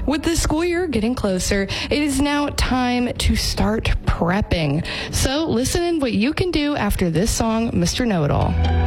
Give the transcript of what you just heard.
With the school year getting closer, it is now time to start prepping. So listen in what you can do after this song, Mr. Know-It-All.